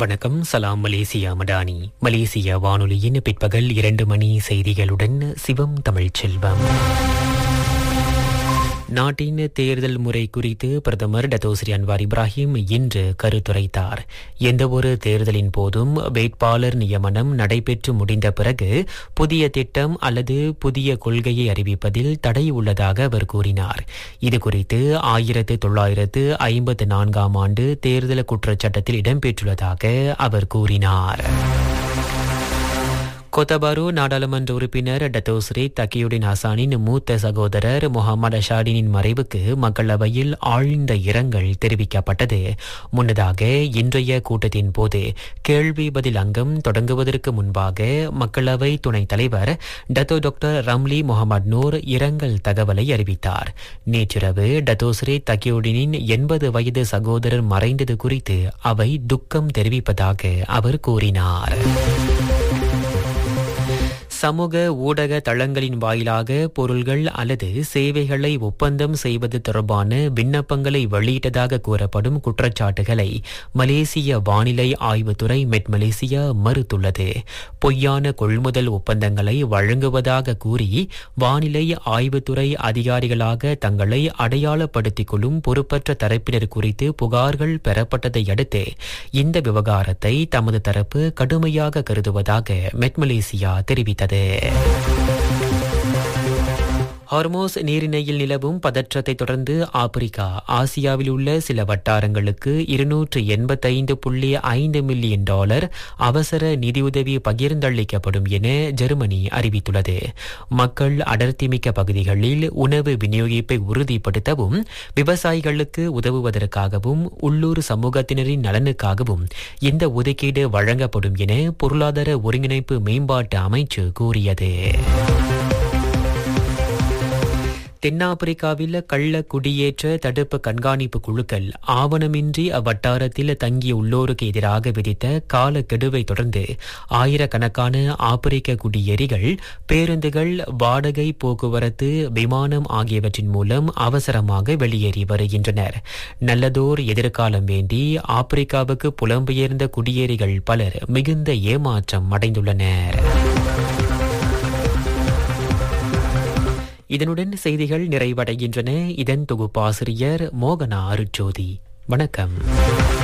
வணக்கம். சலாம் மலேசியா மடானி. மலேசிய வானொலியின் பிற்பகல் 2 மணி செய்திகளுடன் சிவம் தமிழ்ச்செல்வம். நாட்டின் தேர்தல் முறை குறித்து பிரதமர் டத்தோஸ்ரீ அன்வார் இப்ராஹிம் இன்று கருத்துரைத்தார். எந்தவொரு தேர்தலின் போதும் வேட்பாளர் நியமனம் நடைபெற்று முடிந்த பிறகு புதிய திட்டம் அல்லது புதிய கொள்கையை அறிவிப்பதில் தடை உள்ளதாக அவர் கூறினார். இதுகுறித்து 1954 ஆண்டு தேர்தல் குற்றச்சட்டத்தில் இடம்பெற்றுள்ளதாக அவர் கூறினார். கோத்தபாரு நாடாளுமன்ற உறுப்பினர் டத்தோஸ்ரீ தக்கியுடின் ஹசானின் மூத்த சகோதரர் முகமது அஷாடினின் மறைவுக்கு மக்களவையில் ஆழ்ந்த இரங்கல் தெரிவிக்கப்பட்டது. முன்னதாக இன்றைய கூட்டத்தின் போது கேள்வி பதில் அங்கம் தொடங்குவதற்கு முன்பாக மக்களவை துணைத் தலைவர் Dato doctor Ramli Mohammed Noor இரங்கல் தகவலை அறிவித்தார். நேற்றிரவு டத்தோஸ்ரீ தக்கியுடினின் 80 வயது சகோதரர் மறைந்தது குறித்து அவை துக்கம் தெரிவிப்பதாக அவர் கூறினார். சமூக ஊடக தளங்களின் வாயிலாக பொருள்கள் அல்லது சேவைகளை ஒப்பந்தம் செய்வது தொடர்பான விண்ணப்பங்களை வெளியிட்டதாக கூறப்படும் குற்றச்சாட்டுகளை மலேசிய வானிலை ஆய்வுத்துறை மெட் மலேசியா மறுத்துள்ளது. பொய்யான கொள்முதல் ஒப்பந்தங்களை வழங்குவதாக கூறி வானிலை ஆய்வுத்துறை அதிகாரிகளாக தங்களை அடையாளப்படுத்திக் கொள்ளும் பொறுப்பற்ற தரப்பினர் குறித்து புகார்கள் பெறப்பட்டதை அடுத்து இந்த விவகாரத்தை தமது தரப்பு கடுமையாக கருதுவதாக மெட் மலேசியா தெரிவித்தது. ஹார்மோஸ் நீரிணையில் நிலவும் பதற்றத்தை தொடர்ந்து ஆப்பிரிக்கா ஆசியாவில் உள்ள சில வட்டாரங்களுக்கு $285.5 மில்லியன் அவசர நிதியுதவி பகிர்ந்தளிக்கப்படும் என ஜெர்மனி அறிவித்துள்ளது. மக்கள் அடர்த்திமிக்க பகுதிகளில் உணவு விநியோகிப்பை உறுதிப்படுத்தவும் விவசாயிகளுக்கு உதவுவதற்காகவும் உள்ளூர் சமூகத்தினரின் நலனுக்காகவும் இந்த ஒதுக்கீடு வழங்கப்படும் என பொருளாதார ஒருங்கிணைப்பு மேம்பாட்டு அமைச்சு கூறியது. தென்னாப்பிரிக்காவில் கள்ள குடியேற்ற தடுப்பு கண்காணிப்பு குழுக்கள் ஆவணமின்றி அவ்வட்டாரத்தில் தங்கிய உள்ளோருக்கு எதிராக விதித்த காலக்கெடுவை தொடர்ந்து ஆயிரக்கணக்கான ஆப்பிரிக்க குடியேறிகள் பேருந்துகள், வாடகை போக்குவரத்து, விமானம் ஆகியவற்றின் மூலம் அவசரமாக வெளியேறி வருகின்றனர். நல்லதோர் எதிர்காலம் வேண்டி ஆப்பிரிக்காவுக்கு புலம்பெயர்ந்த குடியேறிகள் பலர் மிகுந்த ஏமாற்றம் அடைந்துள்ளனர். இதனுடன் செய்திகள் நிறைவடைகின்றன. இதன் தொகுப்பாசிரியர் மோகனா அருட்ஜோதி. வணக்கம்.